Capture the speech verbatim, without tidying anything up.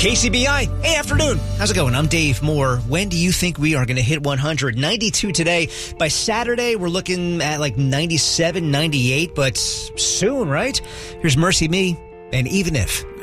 K C B I, hey, afternoon. How's it going? I'm Dave Moore. When do you think we are going to hit one hundred? ninety-two today. By Saturday, we're looking at like ninety-seven, ninety-eight, but soon, right? Here's Mercy Me, and Even If.